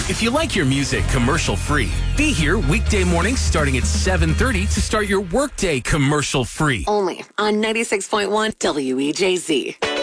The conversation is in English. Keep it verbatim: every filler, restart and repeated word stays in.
If you like your music commercial-free, be here weekday mornings starting at seven thirty to start your workday commercial-free. Only on ninety-six point one W E J Z.